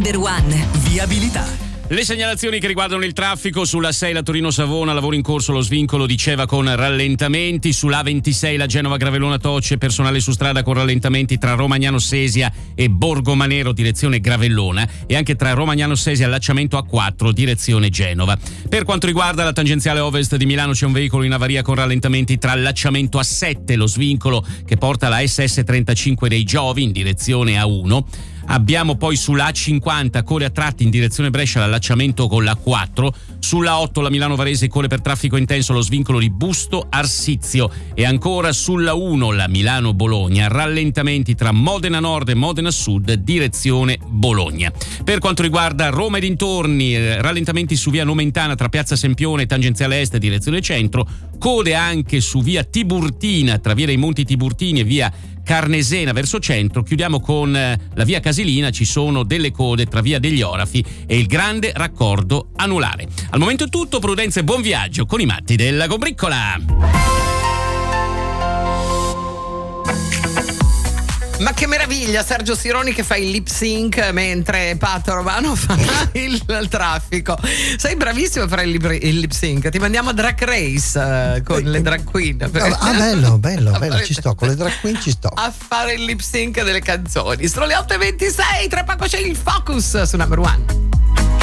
Number One. Viabilità. Le segnalazioni che riguardano il traffico: sulla 6 la Torino-Savona, lavoro in corso lo svincolo di Ceva con rallentamenti. Sulla A26 la Genova-Gravellona-Tocce, personale su strada con rallentamenti tra Romagnano-Sesia e Borgomanero direzione Gravellona, e anche tra Romagnano-Sesia allacciamento A4 direzione Genova. Per quanto riguarda la tangenziale ovest di Milano, c'è un veicolo in avaria con rallentamenti tra allacciamento A7, lo svincolo che porta la SS35 dei Giovi in direzione A1. Abbiamo poi sulla A50 code a tratti in direzione Brescia, l'allacciamento con la 4. Sulla 8 la Milano-Varese, code per traffico intenso, lo svincolo di Busto Arsizio. E ancora sulla 1 la Milano-Bologna, rallentamenti tra Modena Nord e Modena Sud direzione Bologna. Per quanto riguarda Roma e dintorni, rallentamenti su via Nomentana tra Piazza Sempione e tangenziale est direzione centro, code anche su via Tiburtina tra via dei Monti Tiburtini e via Carnesena verso centro. Chiudiamo con la via Casilina, ci sono delle code tra via degli Orafi e il grande raccordo anulare. Al momento è tutto, prudenza e buon viaggio con i matti della Combriccola. Ma che meraviglia, Sergio Sironi che fa il lip sync mentre Pato Romano fa il traffico. Sei bravissimo a fare il lip sync. Ti mandiamo a Drag Race con le drag queen. Bello, ci sto, con le drag queen ci sto. A fare il lip sync delle canzoni. Sono le 8:26, tra poco c'è il Focus su Number One.